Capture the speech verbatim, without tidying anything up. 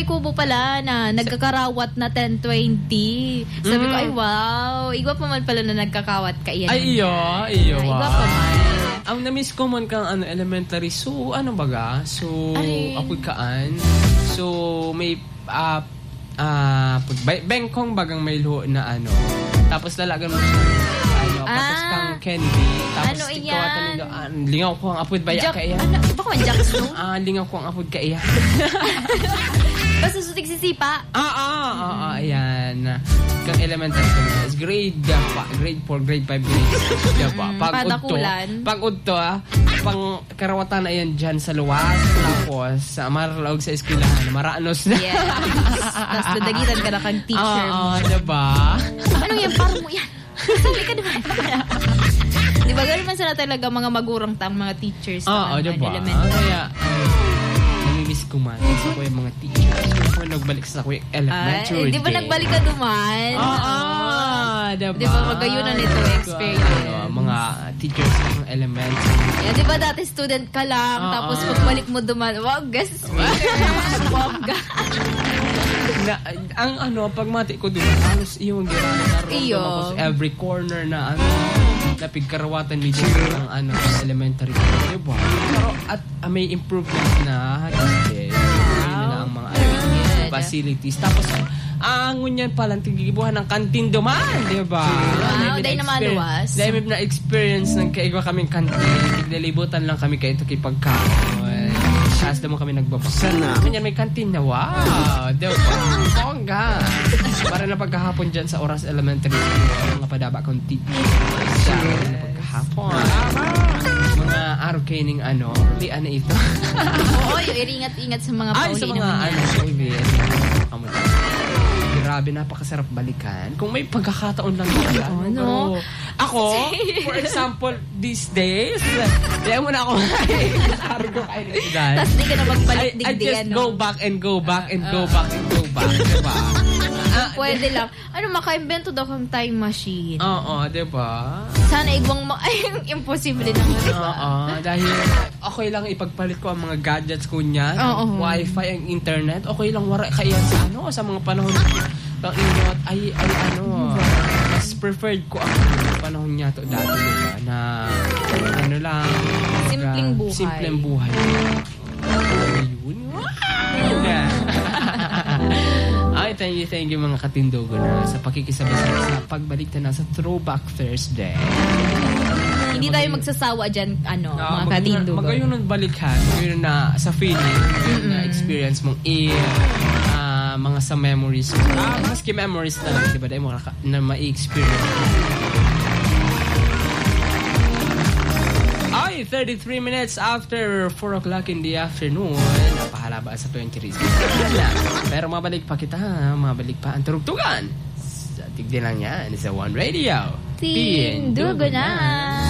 may kubo pala na nagkakarawat na ten twenty. Sabi mm. ko, ay wow, igwa pa man pala na nagkakawat ka iyan. Ay, iyo, iyo. Ay, igwa pa man. Ang na-miss ko man kang ano, elementary. So, ano baga? So, ay. Apoy kaan. So, may, ah, uh, uh, bengkong bagang may luho na ano. Tapos lalagan mo siya, ano, ah, patos kang candy. Tapos, ano iyan? Uh, lingaw ko ang apod baya Jack, ka iyan. Ano, iba ko man, Jack Snow? Ah, lingaw ko ang apod ka iyan. Basta sutig sisipa. Ah, ah, ah, ah, ayan. Kang elementary ko is grade pa, grade four, grade five, grade six. Diba? Pag udto, pag udto, ah, pang karawatan na yan dyan sa luwas. Tapos, uh, maralaog sa eskwelahan. Maraanos na. Yes. Tapos nadagitan ka na kang teacher mo. Oo, diba? Ano yan? Parang mo yan. Sabi ka naman. Di ba gano'n man sila talaga mga magurang tang mga teachers Oo, ng diba? elementary. Kaya, namimiss ko man sa ko yung mga teachers. Kung nagbalik sa ko yung elementary. Ay, di ba nagbalik ka duman? Oo, diba? Di ba magayunan ito experience? Ano, mga teachers ng elementary. Yeah, di ba dati student ka lang, uh-oh. Tapos pagbalik mo duman, wow, guest speaker. Bongga. Na, ang ano, pagmati ko doon, halos iyong ginagawa na ron. Tapos every corner na ano, napigkarawatan medyo ng ano, elementary. Diba? Pero at uh, may improvement na, kasi wow. Na ang mga uh, facilities. Tapos, ang uh, ngunyan palang tigibuhan ng kantin duman, diba? Wow, dahil na maluwas. Dahil may na-experience ng kaigwa kaming kantin. Tiglilibutan lang kami kayo ito kay pagkaon. As na mo kami nagbabasa na. Ganyan may kantin na. Wow! Diba? Bongga! Para na pagkahapon dyan sa Oras Elementary School. Mga padaba kong teacher. Sa pagkahapon. Mga araw kaining ano. Di ano ito. Oo, yung iringat-ingat sa mga pauli. Ay, sa mga ano. Kamu na. Grabe, napakasarap balikan. Kung may pagkakataon lang yan. Oh, no? Ako, for example, these days, kaya mo na ako argo kayo na ilan. Tapos di ka na magbalik I, I just no? go back and go back and go back and go back. Diba? Uh, Pwede lang. Ano, maka-invento daw kang time machine. Oo, diba? Sana igwang ma... Ay, imposible naman, diba? Oo, dahil okay lang ipagpalit ko ang mga gadgets ko niya. Oo. Wi-Fi, ang internet. Okay lang wala kaiyan sa ano, sa mga panahon ng inot. Ay, ay, ano, mas preferred ko ang panahon niya to dati, diba? Na, ano lang. Simpleng buhay. Simpleng buhay. Ayun. Ay, thank you, thank you mga katindogo na sa pakikisabay sa pagbalik na sa Throwback Thursday. Hindi tayo magsasawa dyan, ano, uh, mga katindogo. Magayon ng balikan, magayon na sa feeling, mm-hmm. na experience mong i- uh, mga sa memories. Ah, maski memories na lang, diba? Dahil mo na ma-experience. Ay, thirty-three minutes after four o'clock in the afternoon. Napahalaba sa twenty-three. Pero mabalik pa kita, ha? Mabalik pa ang turugtugan. Sa tigdi lang yan. Sa One Radio. Tindugo na.